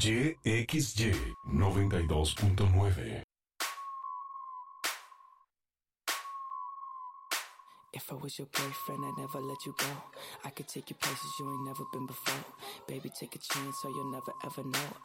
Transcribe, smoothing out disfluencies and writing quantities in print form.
YXY 92.9. If I was your boyfriend, I'd never let you go. I could take you places you ain't never been before. Baby, take a chance or you'll never ever know.